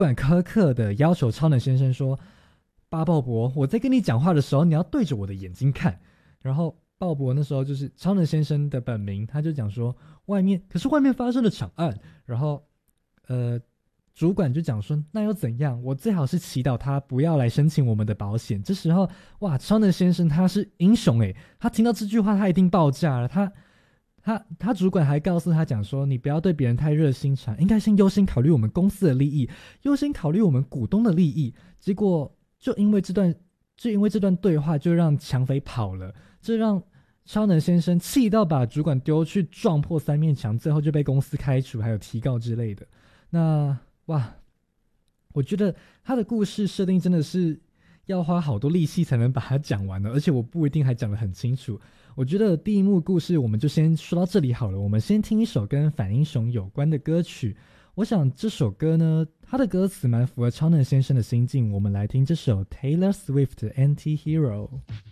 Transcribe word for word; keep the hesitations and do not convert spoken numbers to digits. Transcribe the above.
管苛刻的要求超能先生说：巴鲍伯，我在跟你讲话的时候，你要对着我的眼睛看。然后鲍勃那时候就是超能先生的本名，他就讲说外面可是外面发生了惨案。然后呃，主管就讲说那又怎样？我最好是祈祷他不要来申请我们的保险。这时候哇，超能先生他是英雄诶，他听到这句话他一定爆炸了。他他他主管还告诉他讲说，你不要对别人太热心肠，应该先优先考虑我们公司的利益，优先考虑我们股东的利益。结果就因为这段就因为这段对话，就让抢匪跑了，这让超能先生气到把主管丢去撞破三面墙，最后就被公司开除还有提告之类的。那哇，我觉得他的故事设定真的是要花好多力气才能把它讲完的，而且我不一定还讲得很清楚。我觉得第一幕故事我们就先说到这里好了，我们先听一首跟反英雄有关的歌曲。我想这首歌呢，它的歌词蛮符合超能先生的心境，我们来听这首 Taylor Swift 的 Anti-Hero。